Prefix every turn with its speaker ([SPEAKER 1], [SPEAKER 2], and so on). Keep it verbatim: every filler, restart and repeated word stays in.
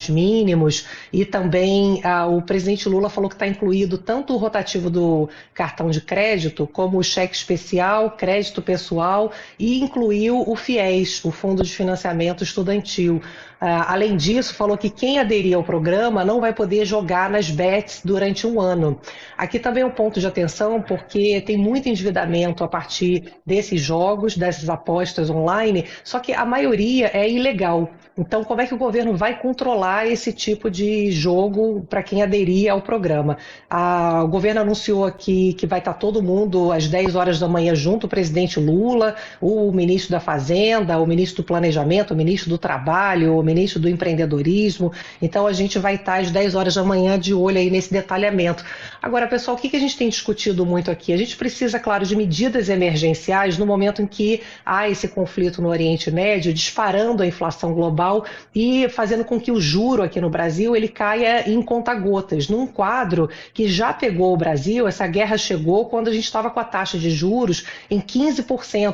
[SPEAKER 1] salários mínimos e também ah, o presidente Lula falou que está incluído tanto o rotativo do cartão de crédito como o cheque especial, crédito pessoal e incluiu o FIES, o Fundo de Financiamento Estudantil. Ah, além disso, falou que quem aderir ao programa não vai poder jogar nas bets durante um ano. Aqui também é um ponto de atenção, porque tem muito endividamento a partir desses jogos, dessas apostas online, só que a maioria é ilegal. Então, como é que o governo vai controlar esse tipo de jogo para quem aderir ao programa? Ah, o governo anunciou aqui que vai estar todo mundo às dez horas da manhã junto, o presidente Lula, o ministro da Fazenda, o ministro do Planejamento, o ministro do Trabalho, o ministro do Empreendedorismo. Então, a gente vai estar às dez horas da manhã de olho aí nesse detalhamento. Agora, pessoal, o que a gente tem discutido muito aqui? A gente precisa, claro, de medidas emergenciais no momento em que há esse conflito no Oriente Médio, disparando a inflação global e fazendo com que o juro aqui no Brasil ele caia em conta-gotas, num quadro que já pegou o Brasil. Essa guerra chegou quando a gente estava com a taxa de juros em quinze por cento